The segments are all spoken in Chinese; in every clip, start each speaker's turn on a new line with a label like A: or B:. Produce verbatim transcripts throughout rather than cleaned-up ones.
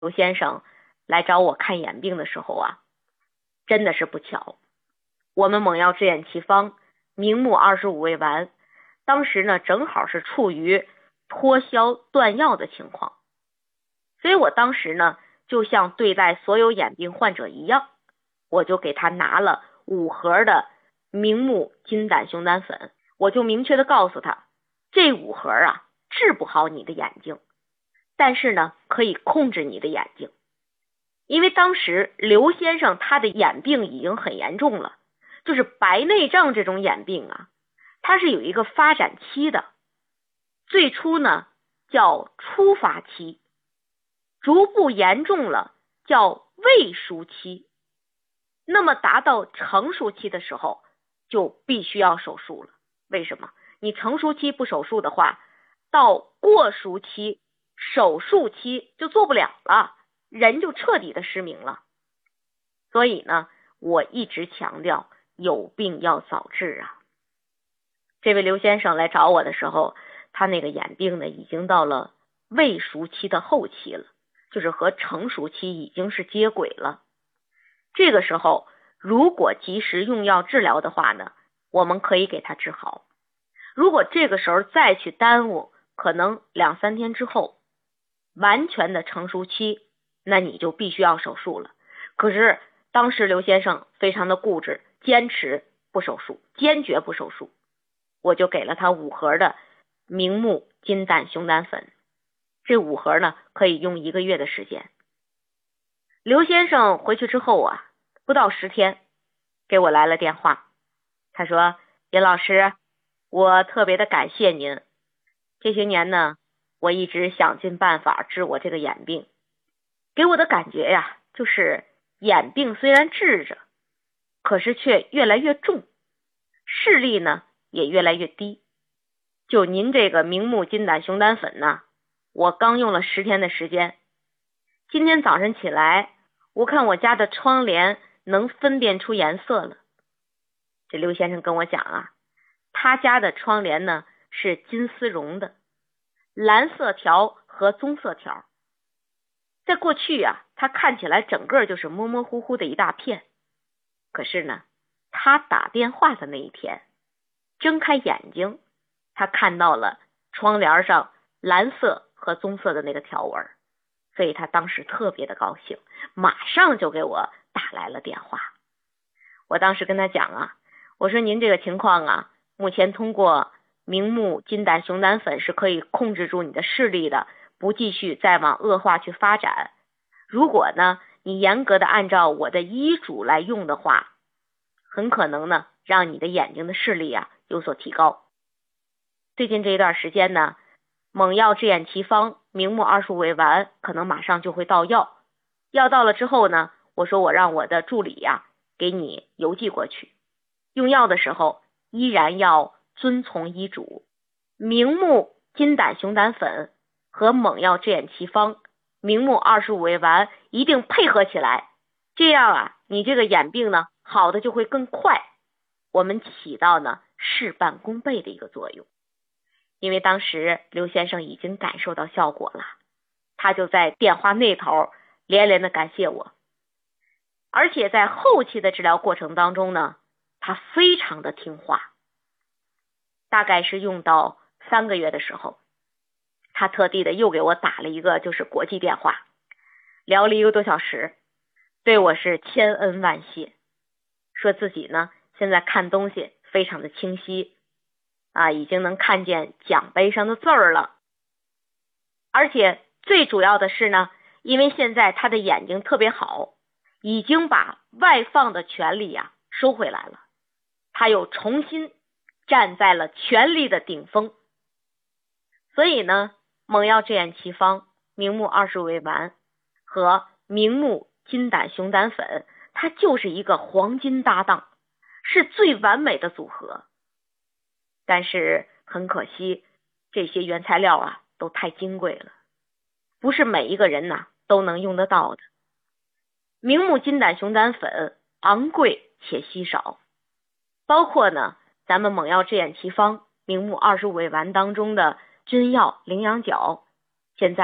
A: 刘先生来找我看眼病的时候啊，真的是不巧，我们猛药制眼奇方明目二十五味丸当时呢正好是处于脱销断药的情况，所以我当时呢就像对待所有眼病患者一样，我就给他拿了五盒的明目金胆熊胆粉，我就明确的告诉他，这五盒啊治不好你的眼睛，但是呢可以控制你的眼睛。因为当时刘先生他的眼病已经很严重了，就是白内障这种眼病啊，它是有一个发展期的，最初呢叫初发期，逐步严重了叫未熟期，那么达到成熟期的时候就必须要手术了。为什么？你成熟期不手术的话，到过熟期手术期就做不了了，人就彻底的失明了。所以呢我一直强调有病要早治啊。这位刘先生来找我的时候，他那个眼病呢已经到了未熟期的后期了，就是和成熟期已经是接轨了。这个时候如果及时用药治疗的话呢，我们可以给他治好。如果这个时候再去耽误，可能两三天之后完全的成熟期，那你就必须要手术了。可是当时刘先生非常的固执，坚持不手术，坚决不手术，我就给了他五盒的明目金胆熊胆粉，这五盒呢可以用一个月的时间。刘先生回去之后啊，不到十天给我来了电话，他说，尹老师，我特别的感谢您，这些年呢我一直想尽办法治我这个眼病，给我的感觉呀就是眼病虽然治着，可是却越来越重，视力呢也越来越低。就您这个明目金胆熊胆粉呢，我刚用了十天的时间，今天早晨起来我看我家的窗帘能分辨出颜色了。这刘先生跟我讲啊，他家的窗帘呢是金丝绒的，蓝色条和棕色条，在过去啊他看起来整个就是模模糊糊的一大片，可是呢他打电话的那一天睁开眼睛，他看到了窗帘上蓝色和棕色的那个条纹，所以他当时特别的高兴，马上就给我打来了电话。我当时跟他讲啊，我说您这个情况啊，目前通过明目金胆熊胆粉是可以控制住你的视力的，不继续再往恶化去发展。如果呢你严格的按照我的医嘱来用的话，很可能呢让你的眼睛的视力啊有所提高。最近这一段时间呢，猛药治眼奇方明目二十五味丸可能马上就会到药，药到了之后呢，我说我让我的助理呀、啊、给你邮寄过去，用药的时候依然要遵从医嘱，明目金胆熊胆粉和猛药治眼奇方明目二十五味丸一定配合起来，这样啊你这个眼病呢好的就会更快，我们起到呢事半功倍的一个作用。因为当时刘先生已经感受到效果了，他就在电话那头连连的感谢我，而且在后期的治疗过程当中呢，他非常的听话。大概是用到三个月的时候，他特地的又给我打了一个就是国际电话，聊了一个多小时，对我是千恩万谢，说自己呢现在看东西非常的清晰啊，已经能看见奖杯上的字儿了。而且最主要的是呢，因为现在他的眼睛特别好，已经把外放的权利啊收回来了，他又重新站在了权力的顶峰。所以呢，猛药治眼奇方明目二十五味丸和明目金胆熊胆粉，它就是一个黄金搭档，是最完美的组合。但是很可惜，这些原材料啊都太金贵了，不是每一个人呐都能用得到的。明目金胆熊胆粉昂贵且稀少，包括呢咱们猛药治眼奇方明目二十五味丸当中的君药羚羊角，现在呀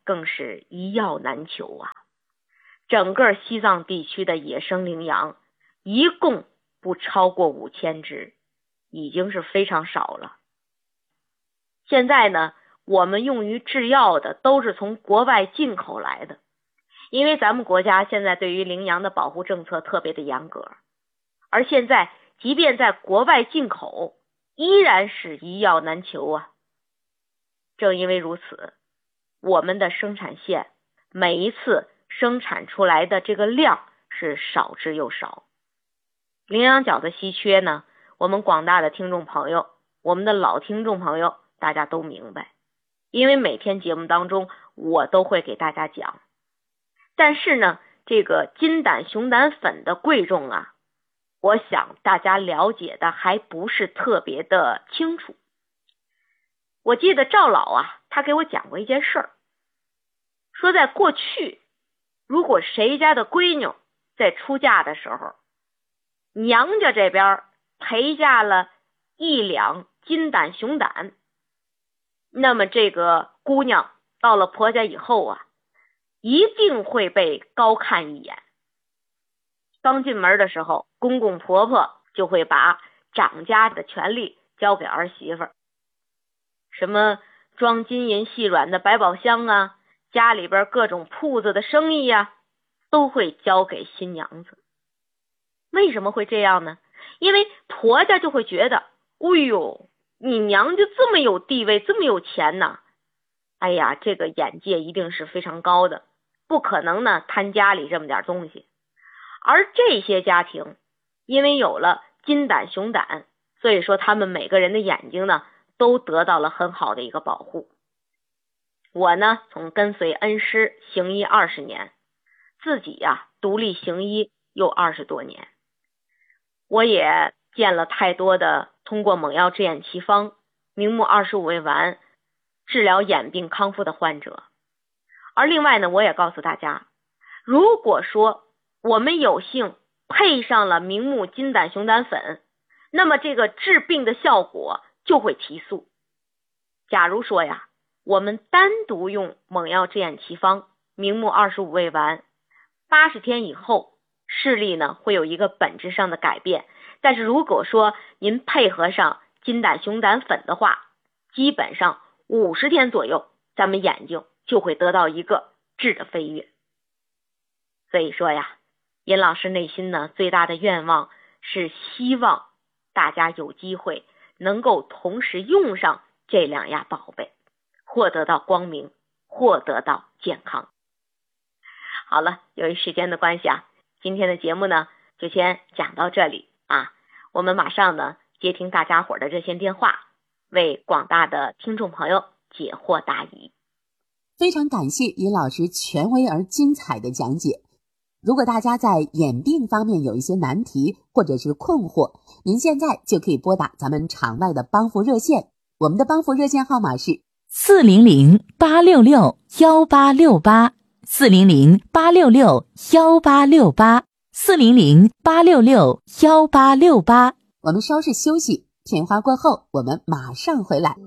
A: 更是一药难求啊。整个西藏地区的野生羚羊一共不超过五千只，已经是非常少了。现在呢，我们用于制药的都是从国外进口来的，因为咱们国家现在对于羚羊的保护政策特别的严格，而现在即便在国外进口，依然是一药难求啊。正因为如此，我们的生产线每一次生产出来的这个量是少之又少。羚羊角的稀缺呢，我们广大的听众朋友，我们的老听众朋友大家都明白，因为每天节目当中我都会给大家讲。但是呢，这个金胆熊胆粉的贵重啊，我想大家了解的还不是特别的清楚。我记得赵老啊，他给我讲过一件事儿，说在过去，如果谁家的闺女在出嫁的时候，娘家这边陪嫁了一两金胆熊胆，那么这个姑娘到了婆家以后啊，一定会被高看一眼。刚进门的时候，公公婆婆就会把长家的权利交给儿媳妇儿，什么装金银细软的百宝箱啊，家里边各种铺子的生意啊，都会交给新娘子。为什么会这样呢？因为婆家就会觉得，哎呦，你娘就这么有地位，这么有钱呢，哎呀，这个眼界一定是非常高的，不可能呢贪家里这么点东西。而这些家庭因为有了金胆熊胆，所以说他们每个人的眼睛呢都得到了很好的一个保护。我呢从跟随恩师行医二十年，自己呀、啊、独立行医又二十多年，我也见了太多的通过猛药治眼奇方明目二十五味丸治疗眼病康复的患者。而另外呢，我也告诉大家，如果说我们有幸配上了明目金胆熊胆粉，那么这个治病的效果就会提速。假如说呀，我们单独用猛药治眼奇方明目二十五味丸，八十天以后视力呢会有一个本质上的改变，但是如果说您配合上金胆熊胆粉的话，基本上五十天左右咱们眼睛就会得到一个质的飞跃。所以说呀，尹老师内心呢最大的愿望是希望大家有机会能够同时用上这两样宝贝，获得到光明，获得到健康。好了，由于时间的关系啊，今天的节目呢就先讲到这里啊。我们马上呢接听大家伙的热线电话，为广大的听众朋友解惑答疑。
B: 非常感谢尹老师权威而精彩的讲解。如果大家在眼病方面有一些难题或者是困惑，您现在就可以拨打咱们场外的帮扶热线，我们的帮扶热线号码是
C: 四零零八六六幺八六八，四零零八六六幺八六八，四零零八六六幺八六八。
B: 我们稍事休息，片花过后我们马上回来。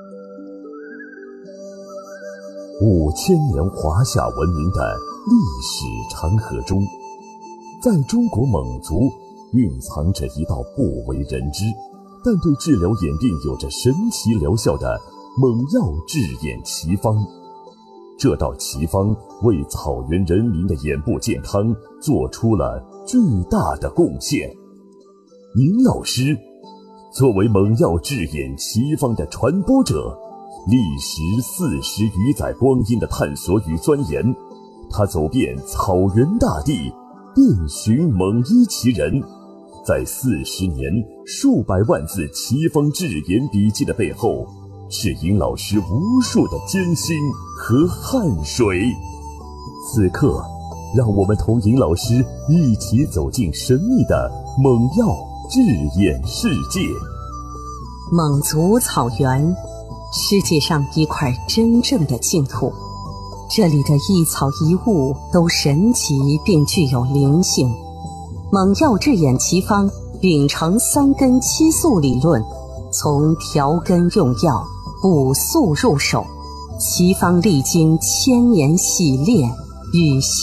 D: 五千年华夏文明的历史长河中，在中国蒙族蕴藏着一道不为人知，但对治疗眼病有着神奇疗效的猛药治眼奇方。这道奇方为草原人民的眼部健康做出了巨大的贡献。尹老师作为猛药治眼奇方的传播者，历时四十余载光阴的探索与钻研，他走遍草原大地，遍寻猛医奇人，在四十年数百万字奇方治眼笔记的背后，是尹老师无数的艰辛和汗水。此刻，让我们同尹老师一起走进神秘的猛药治眼世界。
E: 蒙族草原，世界上一块真正的净土，这里的一草一物都神奇并具有灵性。猛药治眼奇方秉承三根七素理论，从调根用药、补素入手， 其方历经千年洗炼与